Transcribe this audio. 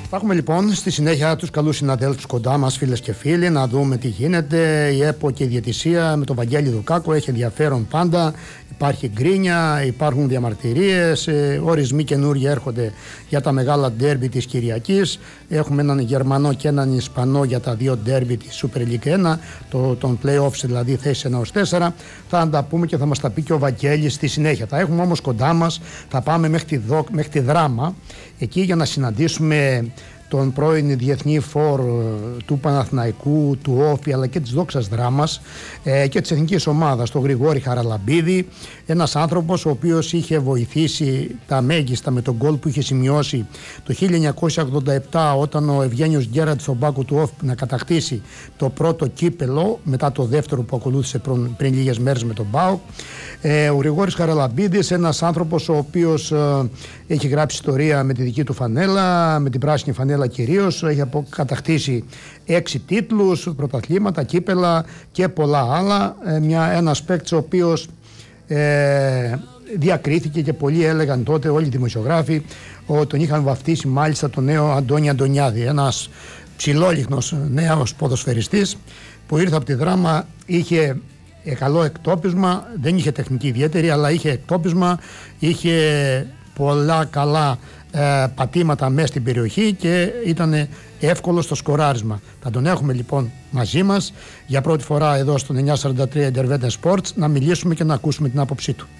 Θα έχουμε λοιπόν στη συνέχεια τους καλούς συναδέλφους κοντά μας, φίλες και φίλοι, να δούμε τι γίνεται. Η ΕΠΟ και η διαιτησία με τον Βαγγέλη Δουκάκο έχει ενδιαφέρον πάντα. Υπάρχει γκρίνια, υπάρχουν διαμαρτυρίες, ορισμοί καινούργιοι έρχονται για τα μεγάλα ντέρμπι της Κυριακής. Έχουμε έναν Γερμανό και έναν Ισπανό για τα δύο ντέρμπι της Super League 1, των play-offs δηλαδή θέσεις 1 ως 4. Θα τα πούμε και θα μας τα πει και ο Βαγγέλης στη συνέχεια. Θα έχουμε όμως κοντά μας, θα πάμε μέχρι τη Δράμα, εκεί για να συναντήσουμε τον πρώην διεθνή φορ του Παναθηναϊκού, του Όφη αλλά και της Δόξας Δράμας και της εθνικής ομάδας, τον Γρηγόρη Χαραλαμπίδη, ένας άνθρωπος ο οποίος είχε βοηθήσει τα μέγιστα με τον γκολ που είχε σημειώσει το 1987 όταν ο Ευγένιος Γκέραντ στον πάγκο του Όφη να κατακτήσει το πρώτο κύπελο μετά το δεύτερο που ακολούθησε πριν λίγες μέρες με τον ΠΑΟΚ. Ο Γρηγόρης Χαραλαμπίδης, ένας άνθρωπος ο οποίος έχει γράψει ιστορία με τη δική του φανέλα, με την πράσινη φανέλα κυρίως, έχει κατακτήσει 6 τίτλους, πρωταθλήματα, κύπελα και πολλά άλλα. Ένας παίκτης ο οποίος διακρίθηκε και πολλοί έλεγαν τότε, όλοι οι δημοσιογράφοι, τον είχαν βαφτίσει μάλιστα τον νέο Αντώνη Αντωνιάδη, ένας ψηλόλιχνος νέος ποδοσφαιριστής που ήρθε από τη Δράμα, είχε καλό εκτόπισμα, δεν είχε τεχνική ιδιαίτερη, αλλά είχε εκτόπισμα, είχε πολλά καλά πατήματα μέσα στην περιοχή και ήταν εύκολο στο σκοράρισμα. Θα τον έχουμε λοιπόν μαζί μας για πρώτη φορά εδώ στο 943 Intervete Sports να μιλήσουμε και να ακούσουμε την άποψή του.